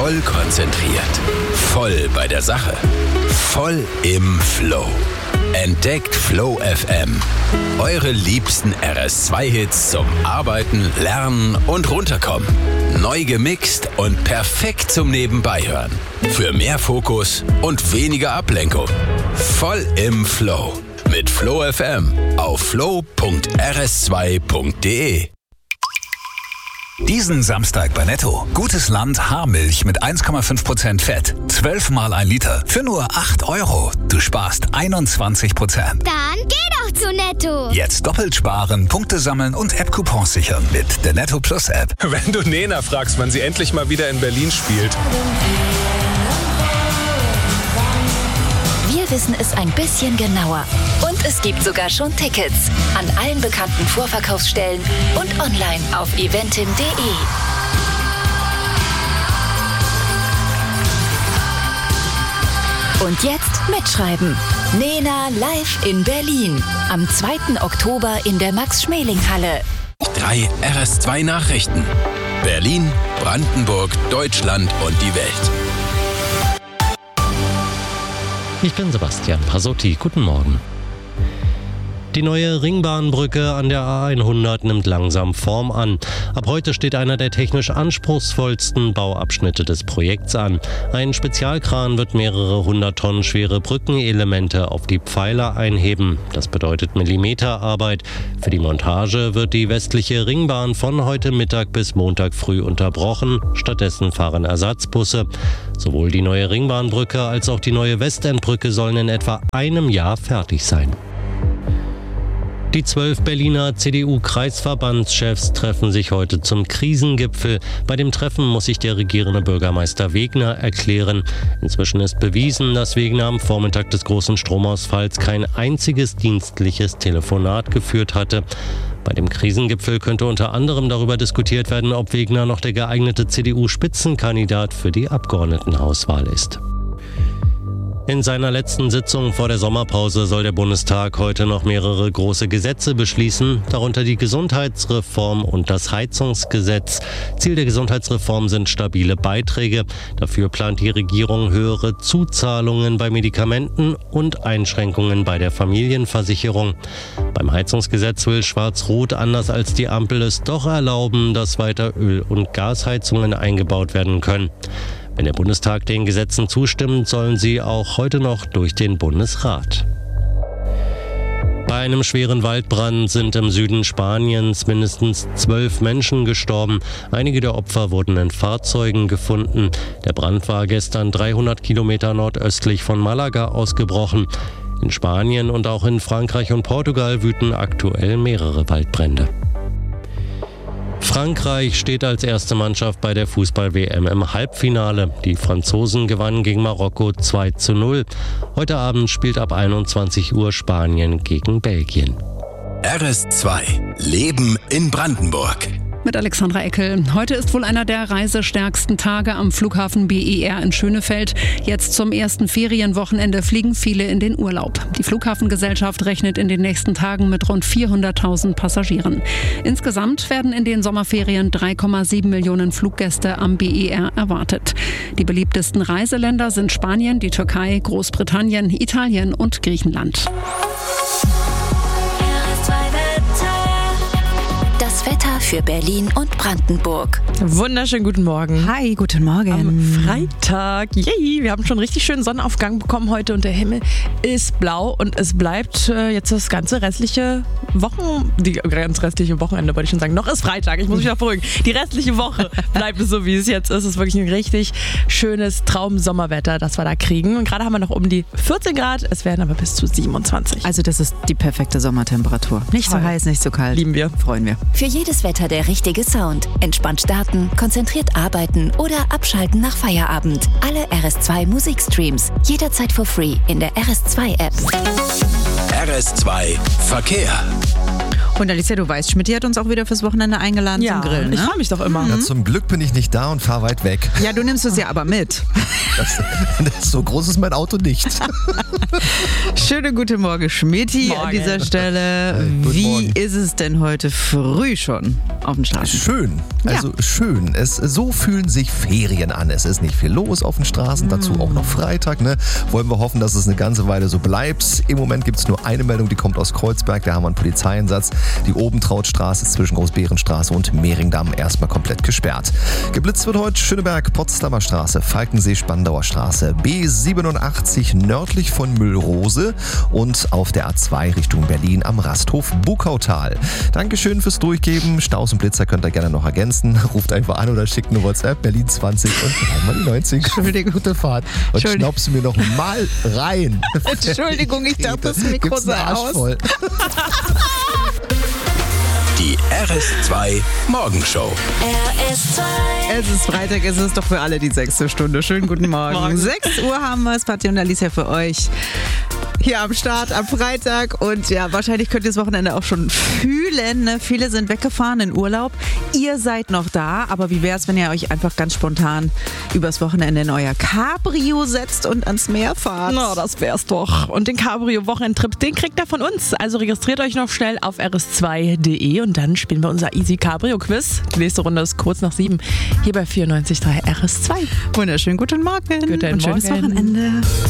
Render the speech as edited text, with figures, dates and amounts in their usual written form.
Voll konzentriert. Voll bei der Sache. Voll im Flow. Entdeckt Flow FM. Eure liebsten RS2-Hits zum Arbeiten, Lernen und Runterkommen. Neu gemixt und perfekt zum Nebenbeihören. Für mehr Fokus und weniger Ablenkung. Voll im Flow. Mit Flow FM auf flow.rs2.de. Diesen Samstag bei Netto. Gutes Land Haarmilch mit 1,5% Fett. 12 mal 1 Liter. Für nur 8 €. Du sparst 21%. Dann geh doch zu Netto. Jetzt doppelt sparen, Punkte sammeln und App-Coupons sichern mit der Netto Plus App. Wenn du Nena fragst, wann sie endlich mal wieder in Berlin spielt. Wir wissen es ein bisschen genauer. Und es gibt sogar schon Tickets an allen bekannten Vorverkaufsstellen und online auf eventim.de. Und jetzt mitschreiben. Nena live in Berlin. Am 2. Oktober in der Max-Schmeling-Halle. 3 RS2 Nachrichten. Berlin, Brandenburg, Deutschland und die Welt. Ich bin Sebastian Pasotti. Guten Morgen. Die neue Ringbahnbrücke an der A100 nimmt langsam Form an. Ab heute steht einer der technisch anspruchsvollsten Bauabschnitte des Projekts an. Ein Spezialkran wird mehrere 100 Tonnen schwere Brückenelemente auf die Pfeiler einheben. Das bedeutet Millimeterarbeit. Für die Montage wird die westliche Ringbahn von heute Mittag bis Montag früh unterbrochen. Stattdessen fahren Ersatzbusse. Sowohl die neue Ringbahnbrücke als auch die neue Westendbrücke sollen in etwa einem Jahr fertig sein. Die 12 Berliner CDU-Kreisverbandschefs treffen sich heute zum Krisengipfel. Bei dem Treffen muss sich der regierende Bürgermeister Wegner erklären. Inzwischen ist bewiesen, dass Wegner am Vormittag des großen Stromausfalls kein einziges dienstliches Telefonat geführt hatte. Bei dem Krisengipfel könnte unter anderem darüber diskutiert werden, ob Wegner noch der geeignete CDU-Spitzenkandidat für die Abgeordnetenhauswahl ist. In seiner letzten Sitzung vor der Sommerpause soll der Bundestag heute noch mehrere große Gesetze beschließen, darunter die Gesundheitsreform und das Heizungsgesetz. Ziel der Gesundheitsreform sind stabile Beiträge. Dafür plant die Regierung höhere Zuzahlungen bei Medikamenten und Einschränkungen bei der Familienversicherung. Beim Heizungsgesetz will Schwarz-Rot anders als die Ampel es doch erlauben, dass weiter Öl- und Gasheizungen eingebaut werden können. Wenn der Bundestag den Gesetzen zustimmt, sollen sie auch heute noch durch den Bundesrat. Bei einem schweren Waldbrand sind im Süden Spaniens mindestens 12 Menschen gestorben. Einige der Opfer wurden in Fahrzeugen gefunden. Der Brand war gestern 300 Kilometer nordöstlich von Malaga ausgebrochen. In Spanien und auch in Frankreich und Portugal wüten aktuell mehrere Waldbrände. Frankreich steht als erste Mannschaft bei der Fußball-WM im Halbfinale. Die Franzosen gewannen gegen Marokko 2:0. Heute Abend spielt ab 21 Uhr Spanien gegen Belgien. RS2 Leben in Brandenburg. Mit Alexandra Eckel. Heute ist wohl einer der reisestärksten Tage am Flughafen BER in Schönefeld. Jetzt zum ersten Ferienwochenende fliegen viele in den Urlaub. Die Flughafengesellschaft rechnet in den nächsten Tagen mit rund 400.000 Passagieren. Insgesamt werden in den Sommerferien 3,7 Millionen Fluggäste am BER erwartet. Die beliebtesten Reiseländer sind Spanien, die Türkei, Großbritannien, Italien und Griechenland. Das Wetter für Berlin und Brandenburg. Wunderschönen guten Morgen. Hi, guten Morgen. Am Freitag. Yay, wir haben schon richtig schönen Sonnenaufgang bekommen heute und der Himmel ist blau und es bleibt jetzt das ganze restliche Wochenende, wollte ich schon sagen. Noch ist Freitag, ich muss mich noch beruhigen. Die restliche Woche bleibt es so, wie es jetzt ist. Es ist wirklich ein richtig schönes Traum-Sommerwetter, das wir da kriegen. Und gerade haben wir noch um die 14 Grad, es werden aber bis zu 27. Also das ist die perfekte Sommertemperatur. Nicht so heiß, nicht so kalt. Lieben wir. Freuen wir. Für jedes Wetter der richtige Sound. Entspannt starten, konzentriert arbeiten oder abschalten nach Feierabend. Alle RS2 Musikstreams. Jederzeit for free in der RS2 App. RS2 Verkehr. Und Alicia, du weißt, Schmidt hat uns auch wieder fürs Wochenende eingeladen zum Grillen. Ne? Ich freue mich doch immer. Ja, zum Glück bin ich nicht da und fahre weit weg. Ja, du nimmst es ja aber mit. So groß ist mein Auto nicht. Schöne gute Morgen, Schmidti, an dieser Stelle. Wie Morgen. ist es denn heute früh schon auf den Straßen? Schön, schön. So fühlen sich Ferien an. Es ist nicht viel los auf den Straßen, dazu auch noch Freitag. Ne? Wollen wir hoffen, dass es eine ganze Weile so bleibt. Im Moment gibt es nur eine Meldung, die kommt aus Kreuzberg. Da haben wir einen Polizeieinsatz. Die Obentrautstraße zwischen Großbärenstraße und Mehringdamm erstmal komplett gesperrt. Geblitzt wird heute Schöneberg, Potsdamer Straße, Falkensee, Spandauer Straße, B87 nördlich von Müllrose und auf der A2 Richtung Berlin am Rasthof Bukautal. Dankeschön fürs Durchgeben. Staus und Blitzer könnt ihr gerne noch ergänzen. Ruft einfach an oder schickt eine WhatsApp, Berlin 20 und einmal die 90. Entschuldigung, gute Fahrt. Und schnaubst du mir noch mal rein. Entschuldigung, ich dachte, das Mikro sei aus. Voll. Die RS2 Morgenshow. RS2. Es ist Freitag, es ist doch für alle die 6. Stunde. Schönen guten Morgen. 6 Uhr haben wir es, Patti und Alicia für euch. Hier am Start am Freitag und ja, wahrscheinlich könnt ihr das Wochenende auch schon fühlen. Ne? Viele sind weggefahren in Urlaub. Ihr seid noch da, aber wie wäre es, wenn ihr euch einfach ganz spontan übers Wochenende in euer Cabrio setzt und ans Meer fahrt? Na, das wär's doch. Und den Cabrio-Wochenendtrip, den kriegt ihr von uns. Also registriert euch noch schnell auf rs2.de und dann spielen wir unser Easy Cabrio-Quiz. Die nächste Runde ist kurz nach 7 hier bei 94.3 RS2. Wunderschönen guten Morgen Guten und schönes Morgen. Wochenende.